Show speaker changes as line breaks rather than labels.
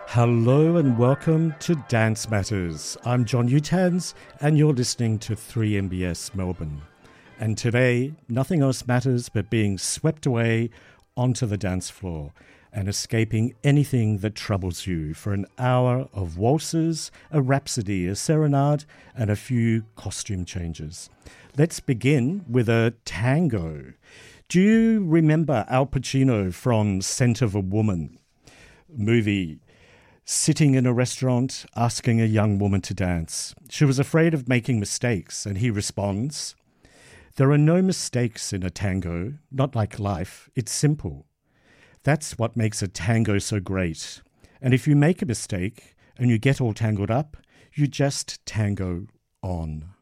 Hello and welcome to Dance Matters. I'm John Utans and you're listening to 3MBS Melbourne. And today, nothing else matters but being swept away onto the dance floor and escaping anything that troubles you for an hour of waltzes, a rhapsody, a serenade, and a few costume changes. Let's begin with a tango. Do you remember Al Pacino from Scent of a Woman movie? Sitting in a restaurant, asking a young woman to dance. She was afraid of making mistakes, and he responds, "There are no mistakes in a tango, not like life. It's simple." That's what makes a tango so great. And if you make a mistake and you get all tangled up, you just tango on.